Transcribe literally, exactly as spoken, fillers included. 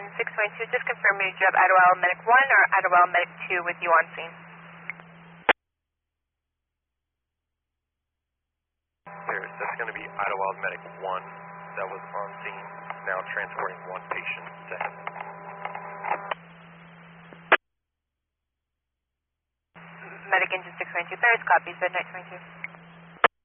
six twenty-two, just confirm me, do you have Idlewild Medic one or Idlewild Medic two with you on scene? There, that's going to be Idlewild Medic one that was on scene, now transporting one patient to him. Medic engine six twenty-two, Paris, copy, Z nine twenty-two.